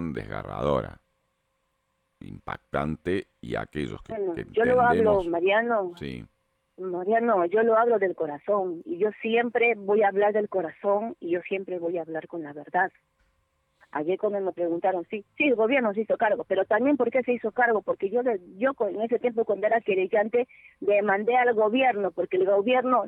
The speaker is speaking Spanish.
situación desgarradora, impactante, y aquellos Bueno, que yo lo hablo, entendemos, sí, Mariano, yo lo hablo del corazón y yo siempre voy a hablar del corazón y yo siempre voy a hablar con la verdad. Ayer cuando me preguntaron, sí, el gobierno se hizo cargo, pero también ¿por qué se hizo cargo? Porque yo en ese tiempo cuando era querellante demandé al gobierno, porque el gobierno